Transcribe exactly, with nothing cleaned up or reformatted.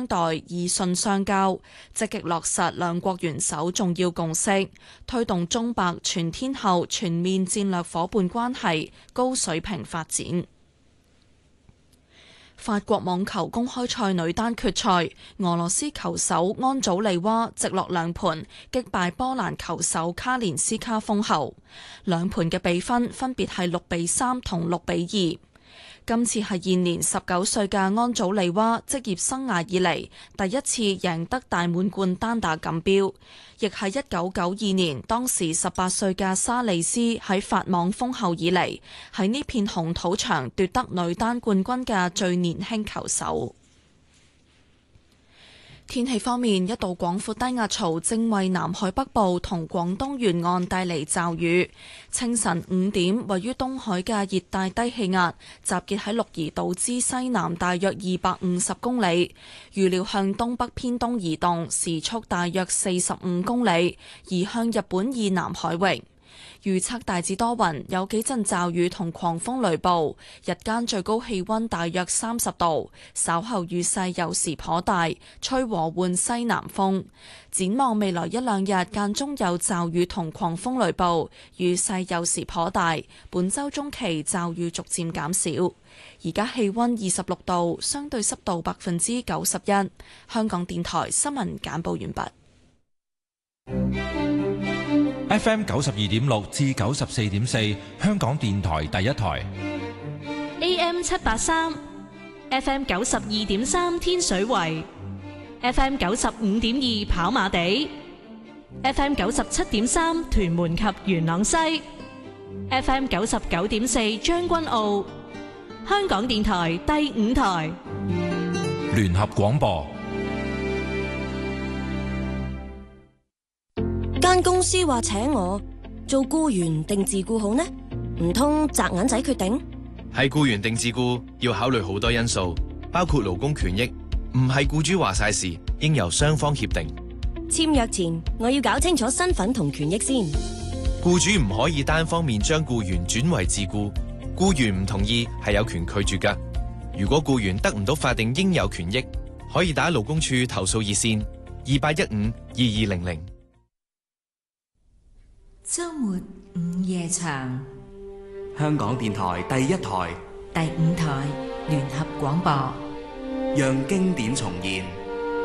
代，以信相交，積極落實兩國元首重要共識，推動中白全天候全面戰略夥伴關係高水平發展。法國網球公開賽女單決賽，俄羅斯球手安祖利娃直落兩盤擊敗波蘭球手卡連斯卡封后，兩盤嘅比分分別係六比三同六比二。今次係現年十九歲嘅安祖利娃職業生涯以嚟第一次贏得大滿貫單打錦標，亦係一九九二年當時十八歲嘅沙利斯喺法網封后以嚟喺呢片紅土場奪得女單冠軍嘅最年輕球手。天氣方面，一道廣闊低壓槽正為南海北部同廣東沿岸帶嚟驟雨。清晨五點，位於東海嘅熱帶低氣壓集結喺鹿兒島之西南大約二百五十公里，預料向東北偏東移動，時速大約四十五公里，移向日本以南海域。預測大致多雲，有幾陣驟雨同狂風雷暴，日間最高氣溫大約三十度，稍後雨勢有時頗大，吹和緩西南風。展望未來一兩日間中有驟雨同狂風雷暴，雨勢有時頗大，本週中期驟雨逐漸減少。而家氣溫二十六度，相對濕度百分之九十一。香港電台新聞簡報完畢。 F M 九十二點六至九十四點四，香港電台第一台。 A M 七八三，F M 九十二點三天水圍，F M 九十五點二跑馬地，F M 九十七點三屯門及元朗西，F M 九十九點四將軍澳。香港電台第五台聯合廣播。 間公司話請我做僱員定自僱好呢？唔通擲銀仔決定？ 係僱員定自僱要考慮好多因素，包括勞工權益，唔係僱主話晒事，應由雙方協定。 簽約前我要搞清楚身份同權益先。 僱主唔可以單方面將僱員轉為自僱，僱員唔同意係有權拒絕㗎。如果僱員得唔到法定應有權益，可以打勞工處投訴熱線二八一五二二零零。 周末午夜場， 香港電台第一台、 第五台聯合廣播， 讓經典重現。